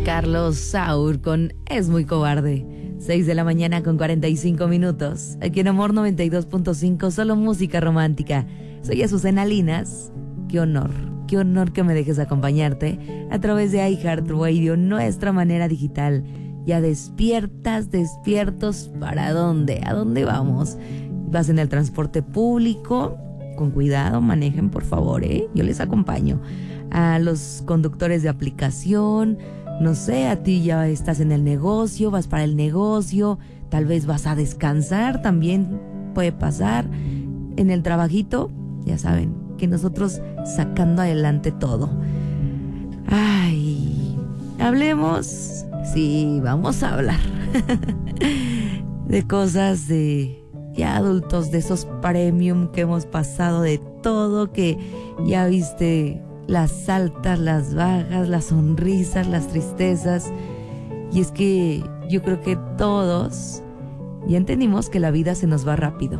Carlos Saur con Es muy cobarde. 6 de la mañana con 45 minutos. Aquí en Amor 92.5, solo música romántica. Soy Azucena Linas. Qué honor que me dejes acompañarte a través de iHeartRadio, nuestra manera digital. Ya despiertos, ¿para dónde? ¿A dónde vamos? ¿Vas en el transporte público? Con cuidado, manejen por favor, yo les acompaño. A los conductores de aplicación, no sé, a ti ya estás en el negocio, vas para el negocio, tal vez vas a descansar, también puede pasar. En el trabajito, ya saben, que nosotros sacando adelante todo. Ay, hablemos, sí, vamos a hablar de cosas de ya adultos, de esos premium que hemos pasado de todo, que ya viste las altas, las bajas, las sonrisas, las tristezas. Y es que yo creo que todos ya entendimos que la vida se nos va rápido,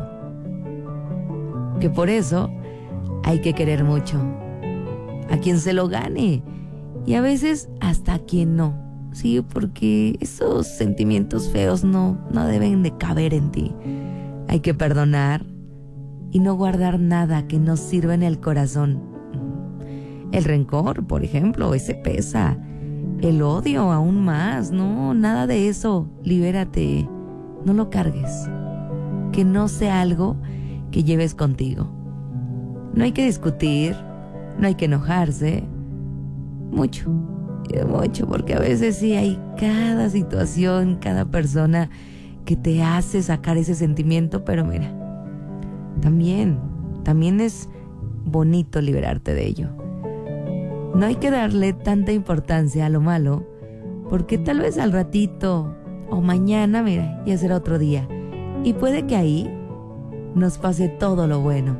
que por eso hay que querer mucho a quien se lo gane y a veces hasta a quien no. Sí, porque esos sentimientos feos no deben de caber en ti. Hay que perdonar y no guardar nada que nos sirva en el corazón. El rencor, por ejemplo, ese pesa. El odio aún más. No, nada de eso. Libérate. No lo cargues. Que no sea algo que lleves contigo. No hay que discutir. No hay que enojarse. Mucho, porque a veces sí hay cada situación, cada persona que te hace sacar ese sentimiento, pero mira, también es bonito liberarte de ello. No hay que darle tanta importancia a lo malo, porque tal vez al ratito o mañana, mira, ya será otro día. Y puede que ahí nos pase todo lo bueno.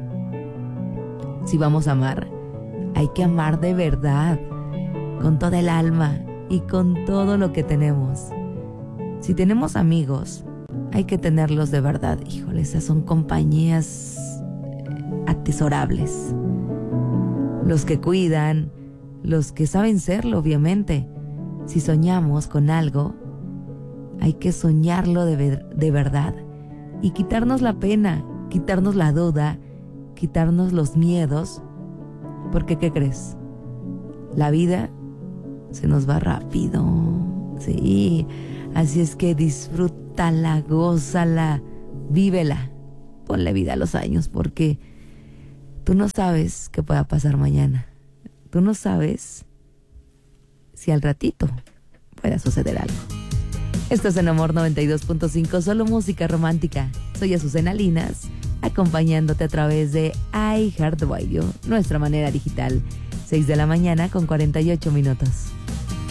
Si vamos a amar, hay que amar de verdad, con toda el alma y con todo lo que tenemos. Si tenemos amigos, hay que tenerlos de verdad. Híjole, esas son compañías atesorables. Los que cuidan, los que saben serlo, obviamente. Si soñamos con algo, hay que soñarlo de verdad y quitarnos la pena, quitarnos la duda, quitarnos los miedos, porque ¿qué crees? La vida se nos va rápido, sí, así es que disfrútala, gózala, vívela, ponle vida a los años, porque tú no sabes qué pueda pasar mañana, tú no sabes si al ratito pueda suceder algo. Esto es en Amor 92.5, solo música romántica. Soy Azucena Linas, acompañándote a través de iHeartRadio, nuestra manera digital. 6 de la mañana con 48 minutos.